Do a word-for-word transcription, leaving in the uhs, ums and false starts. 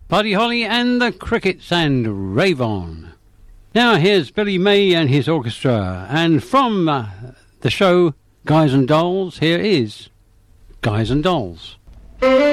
Buddy Holly and the Crickets and Rave On. Now here's Billy May and his orchestra, and from uh, the show Guys and Dolls, here is Guys and Dolls.